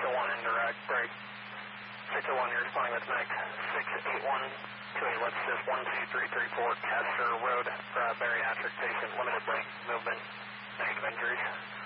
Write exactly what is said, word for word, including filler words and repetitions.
oh one indirect, break. six oh one, you're responding with Max six eight one two eight, let's just one two three three four Castor Road, uh, bariatric patient, limited brain movement, negative injuries.